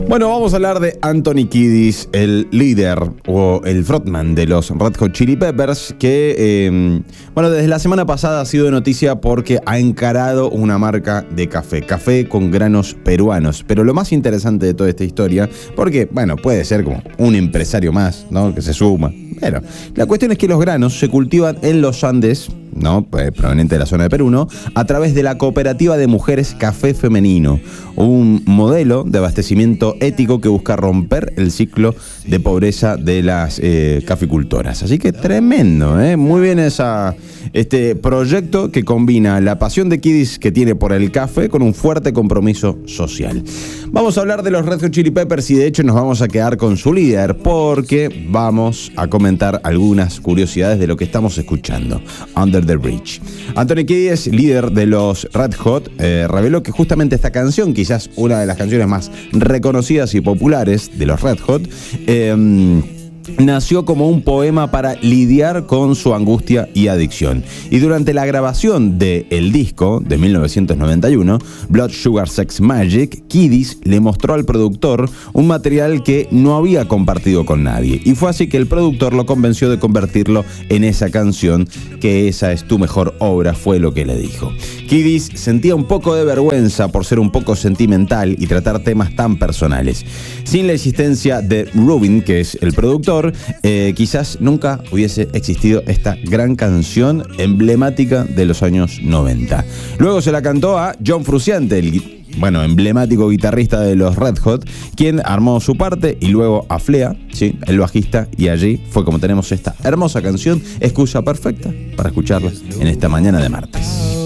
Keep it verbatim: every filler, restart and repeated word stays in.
Bueno, vamos a hablar de Anthony Kiedis, el líder o el frontman de los Red Hot Chili Peppers, que, eh, bueno, desde la semana pasada ha sido noticia porque ha encarado una marca de café, café con granos peruanos. Pero lo más interesante de toda esta historia, porque, bueno, puede ser como un empresario más, ¿no?, que se suma. Pero la cuestión es que los granos se cultivan en los Andes, ¿no?, pues, proveniente de la zona de Perú, ¿no?, a través de la Cooperativa de Mujeres Café Femenino, un modelo de abastecimiento ético que busca romper el ciclo de pobreza de las eh, caficultoras. Así que tremendo, ¿eh? Muy bien esa, este proyecto que combina la pasión de Kiedis que tiene por el café con un fuerte compromiso social. Vamos a hablar de los Red Hot Chili Peppers y de hecho nos vamos a quedar con su líder porque vamos a comentar algunas curiosidades de lo que estamos escuchando. Under the Bridge. Anthony Kiedis, líder de los Red Hot, eh, reveló que justamente esta canción, quizás una de las canciones más reconocidas y populares de los Red Hot, eh, nació como un poema para lidiar con su angustia y adicción. Y durante la grabación del disco de mil novecientos noventa y uno, Blood Sugar Sex Magik, Kiedis le mostró al productor un material que no había compartido con nadie. Y fue así que el productor lo convenció de convertirlo en esa canción, que esa es tu mejor obra, fue lo que le dijo. Kiedis sentía un poco de vergüenza por ser un poco sentimental y tratar temas tan personales. Sin la existencia de Rubin, que es el productor, Eh, quizás nunca hubiese existido esta gran canción emblemática de los años noventa. Luego se la cantó a John Frusciante, el bueno, emblemático guitarrista de los Red Hot, quien armó su parte, y luego a Flea, ¿sí?, el bajista, y allí fue como tenemos esta hermosa canción, excusa perfecta para escucharla en esta mañana de martes.